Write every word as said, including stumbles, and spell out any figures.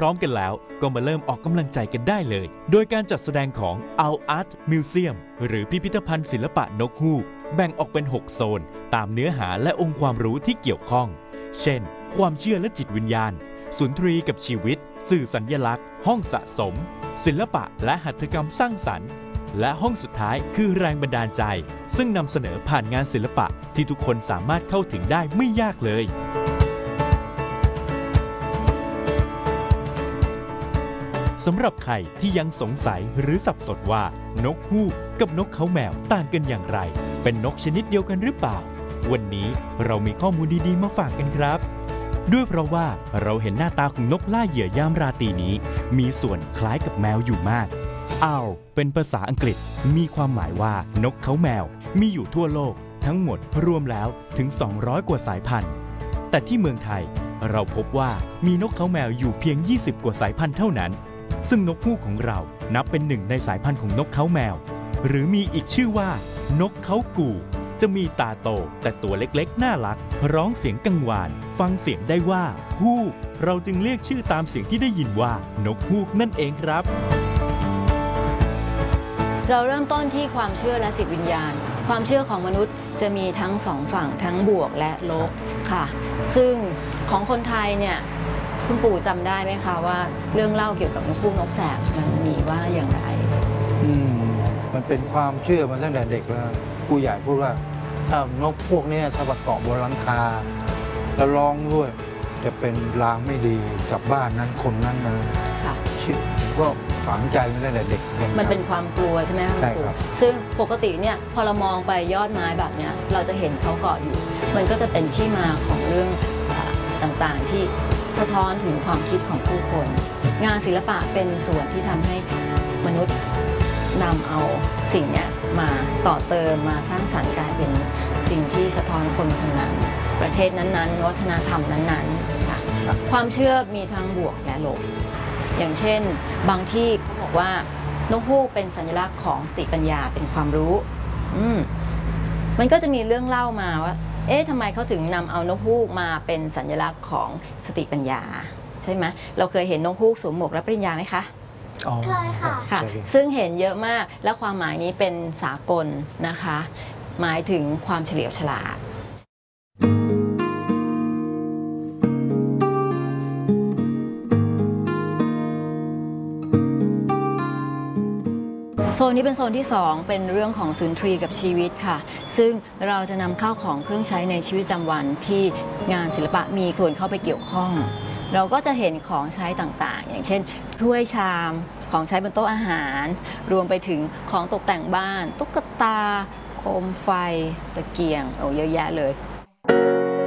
ร้อมกันแล้วก็มาเริ่มออกกำลังใจกันได้เลยโดยการจัดแสดงของ Owl Art Museum หรือพิพิธภัณฑ์ศิลปะนกฮูกแบ่งออกเป็นหกโซนตามเนื้อหาและองค์ความรู้ที่เกี่ยวข้องเช่นความเชื่อและจิตวิญญาณสุนทรีกับชีวิตสื่อสัญลักษณ์ห้องสะสมศิลปะและหัตถกรรมสร้างสรรค์และห้องสุดท้ายคือแรงบันดาลใจซึ่งนำเสนอผ่านงานศิลปะที่ทุกคนสามารถเข้าถึงได้ไม่ยากเลยสำหรับใครที่ยังสงสัยหรือสับสนว่านกฮูกกับนกเขาแมวต่างกันอย่างไรเป็นนกชนิดเดียวกันหรือเปล่าวันนี้เรามีข้อมูลดีๆมาฝากกันครับด้วยเพราะว่าเราเห็นหน้าตาของนกล่าเหยื่อยามราตรีนี้มีส่วนคล้ายกับแมวอยู่มาก Owl เป็นภาษาอังกฤษมีความหมายว่านกเขาแมวมีอยู่ทั่วโลกทั้งหมดรวมแล้วถึงสองร้อยกว่าสายพันธุ์แต่ที่เมืองไทยเราพบว่ามีนกเขาแมวอยู่เพียงยี่สิบกว่าสายพันธุ์เท่านั้นซึ่งนกฮูกของเรานับเป็นหนึ่งในสายพันธุ์ของนกเขาแมวหรือมีอีกชื่อว่านกเขากู่จะมีตาโตแต่ตัวเล็กๆน่ารักร้องเสียงกังวานฟังเสียงได้ว่าฮูกเราจึงเรียกชื่อตามเสียงที่ได้ยินว่านกฮูกนั่นเองครับเราเริ่มต้นที่ความเชื่อและจิตวิญญาณความเชื่อของมนุษย์จะมีทั้งสองฝั่งทั้งบวกและลบค่ะซึ่งของคนไทยเนี่ยคุณปู่จำได้ไหมคะว่าเรื่องเล่าเกี่ยวกับนกฮูกนกแสกมันมีว่าอย่างไรอืมมันเป็นความเชื่อมาตั้งแต่เด็กแล้วผู้ใหญ่พูดว่าถ้านกพวกนี้ถ้ามาเกาะบนหลังคาแล้วร้องด้วยจะเป็นลางไม่ดีกับบ้านนั้นคนนั้นนะค่ะก็ฝังใจมาตั้งแต่เด็กมันเป็นความกลัวใช่ไหมคะคุณปู่ซึ่งปกติเนี่ยพอเรามองไปยอดไม้แบบเนี้ยเราจะเห็นเขาเกาะอยู่มันก็จะเป็นที่มาของเรื่องต่างๆที่สะท้อนถึงความคิดของผู้คนงานศิลปะเป็นส่วนที่ทำให้มนุษย์นำเอาสิ่งนี้มาต่อเติมมาสร้างสรรค์กลายเป็นสิ่งที่สะท้อนคนคนนั้นประเทศนั้นๆวัฒนธรรมนั้นๆค่ะความเชื่อมีทั้งบวกและลบอย่างเช่นบางที่เขาบอกว่านกฮูกเป็นสัญลักษณ์ของสติปัญญาเป็นความรู้อืมมันก็จะมีเรื่องเล่ามาว่าเอ๊ะทำไมเขาถึงนำเอานกฮูกมาเป็นสัญลักษณ์ของสติปัญญาใช่ไหมเราเคยเห็นนกฮูกสวมหมวกรับปริญญาไหมคะเคยค่ะค่ะซึ่งเห็นเยอะมากและความหมายนี้เป็นสากลนะคะหมายถึงความเฉลียวฉลาดโซนนี้เป็นโซนที่สองเป็นเรื่องของสุนทรีกับชีวิตค่ะซึ่งเราจะนำข้าวของเครื่องใช้ในชีวิตประจำวันที่งานศิลปะมีส่วนเข้าไปเกี่ยวข้องเราก็จะเห็นของใช้ต่างๆอย่างเช่นถ้วยชามของใช้บนโต๊ะอาหารรวมไปถึงของตกแต่งบ้านตุ๊กตาโคมไฟตะเกียงโอ้เยอะแยะเลย